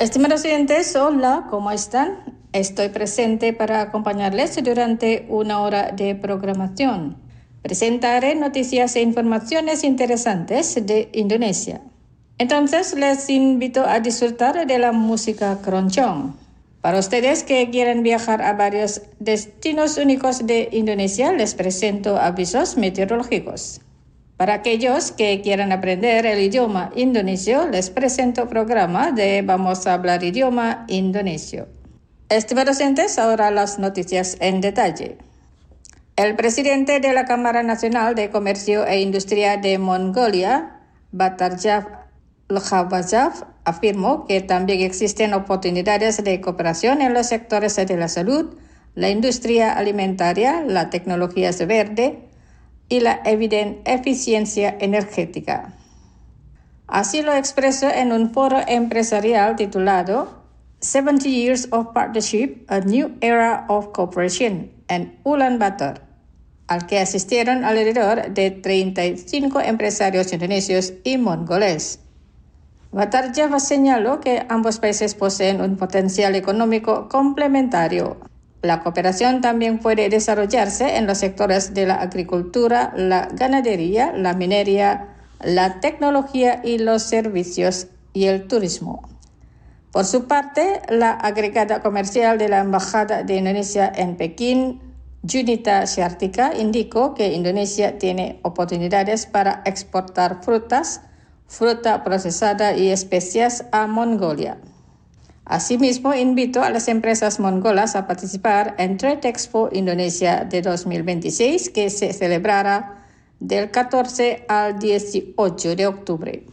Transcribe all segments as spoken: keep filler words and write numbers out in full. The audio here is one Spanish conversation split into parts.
Estimados oyentes, hola, ¿cómo están? Estoy presente para acompañarles durante una hora de programación. Presentaré noticias e informaciones interesantes de Indonesia. Entonces, les invito a disfrutar de la música keroncong. Para ustedes que quieren viajar a varios destinos únicos de Indonesia, les presento avisos meteorológicos. Para aquellos que quieran aprender el idioma indonesio, les presento el programa de Vamos a hablar idioma indonesio. Estimados oyentes, ahora las noticias en detalle. El presidente de la Cámara Nacional de Comercio e Industria de Mongolia, Batarjaf Lkhabazov, afirmó que también existen oportunidades de cooperación en los sectores de la salud, la industria alimentaria, la tecnología verde y la evidente eficiencia energética. Así lo expresó en un foro empresarial titulado seventy Years of Partnership, A New Era of Cooperation en Ulaanbaatar, al que asistieron alrededor de treinta y cinco empresarios indonesios y mongoles. Batarjaf señaló que ambos países poseen un potencial económico complementario. La cooperación también puede desarrollarse en los sectores de la agricultura, la ganadería, la minería, la tecnología y los servicios y el turismo. Por su parte, la agregada comercial de la Embajada de Indonesia en Pekín, Junita Syartika, indicó que Indonesia tiene oportunidades para exportar frutas, fruta procesada y especias a Mongolia. Asimismo, invitó a las empresas mongolas a participar en Trade Expo Indonesia de dos mil veintiséis, que se celebrará del catorce al dieciocho de octubre.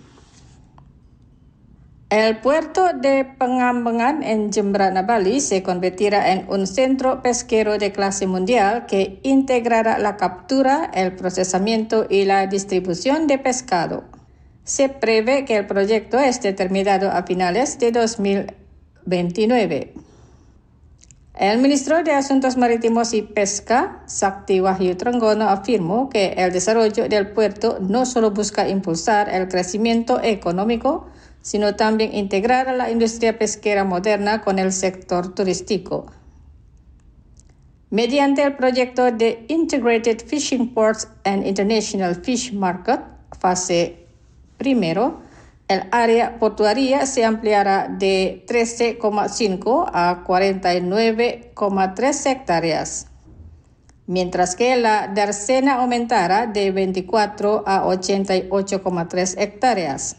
El puerto de Pengambangan en Jembrana, Bali, se convertirá en un centro pesquero de clase mundial que integrará la captura, el procesamiento y la distribución de pescado. Se prevé que el proyecto esté terminado a finales de dos mil veintinueve. El ministro de Asuntos Marítimos y Pesca, Sakti Wahyu Trenggono, afirmó que el desarrollo del puerto no solo busca impulsar el crecimiento económico, sino también integrar a la industria pesquera moderna con el sector turístico. Mediante el proyecto de Integrated Fishing Ports and International Fish Market, fase primero, el área portuaria se ampliará de trece coma cinco a cuarenta y nueve coma tres hectáreas, mientras que la dársena aumentará de veinticuatro a ochenta y ocho coma tres hectáreas.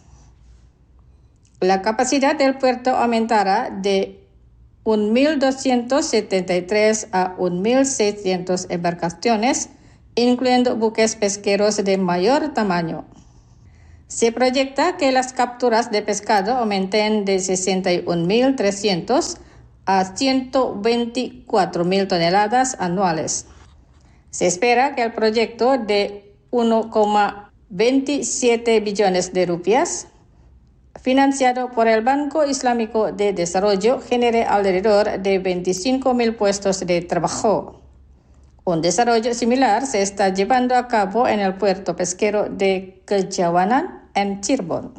La capacidad del puerto aumentará de mil doscientas setenta y tres a mil seiscientas embarcaciones, incluyendo buques pesqueros de mayor tamaño. Se proyecta que las capturas de pescado aumenten de sesenta y un mil trescientos a ciento veinticuatro mil toneladas anuales. Se espera que el proyecto de uno coma veintisiete billones de rupias, financiado por el Banco Islámico de Desarrollo, genere alrededor de veinticinco mil puestos de trabajo. Un desarrollo similar se está llevando a cabo en el puerto pesquero de Kejawanan, en Cirebon.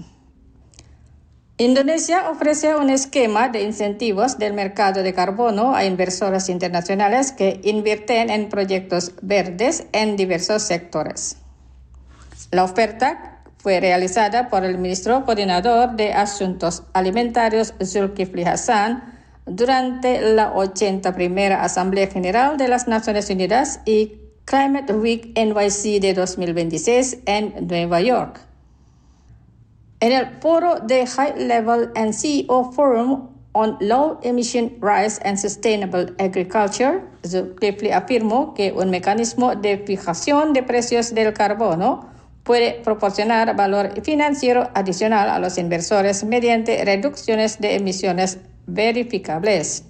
Indonesia ofrece un esquema de incentivos del mercado de carbono a inversores internacionales que invierten en proyectos verdes en diversos sectores. La oferta fue realizada por el ministro coordinador de Asuntos Alimentarios Zulkifli Hasan durante la ochenta primera Asamblea General de las Naciones Unidas y Climate Week N Y C de dos mil veintiséis en Nueva York. En el foro de High Level and C E O Forum on Low Emission Rice and Sustainable Agriculture, Zulkifli afirmó que un mecanismo de fijación de precios del carbono puede proporcionar valor financiero adicional a los inversores mediante reducciones de emisiones verificables.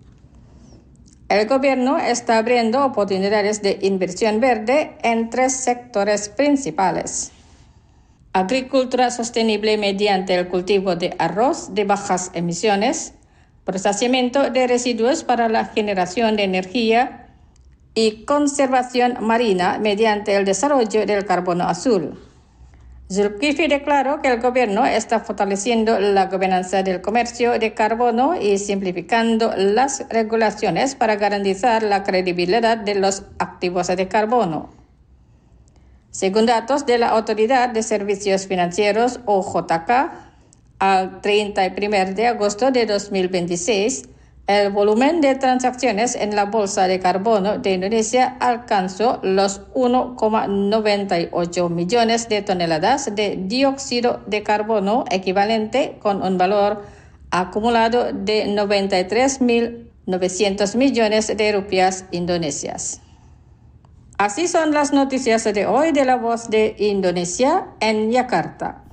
El gobierno está abriendo oportunidades de inversión verde en tres sectores principales: agricultura sostenible mediante el cultivo de arroz de bajas emisiones, procesamiento de residuos para la generación de energía y conservación marina mediante el desarrollo del carbono azul. Zulkifli declaró que el gobierno está fortaleciendo la gobernanza del comercio de carbono y simplificando las regulaciones para garantizar la credibilidad de los activos de carbono. Según datos de la Autoridad de Servicios Financieros, O J K, al treinta y primero de agosto de dos mil veintiséis, el volumen de transacciones en la bolsa de carbono de Indonesia alcanzó los uno coma noventa y ocho millones de toneladas de dióxido de carbono equivalente, con un valor acumulado de noventa y tres mil novecientos millones de rupias indonesias. Así son las noticias de hoy de La Voz de Indonesia en Yakarta.